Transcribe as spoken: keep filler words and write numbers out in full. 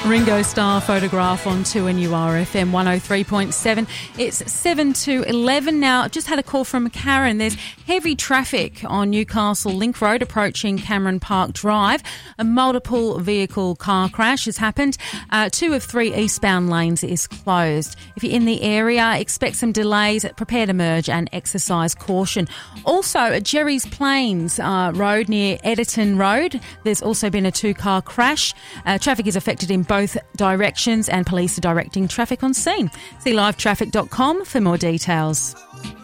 Ringo Starr Photograph on two N U R F M one oh three point seven. It's seven to eleven now. I've just had a call from Karen. There's heavy traffic on Newcastle Link Road approaching Cameron Park Drive. A multiple vehicle car crash has happened. Uh, two of three eastbound lanes is closed. If you're in the area, expect some delays. Prepare to merge and exercise caution. Also, at Jerry's Plains uh, Road near Editon Road, there's also been a two-car crash. Uh, traffic is affected in both directions and police are directing traffic on scene. See live traffic dot com for more details.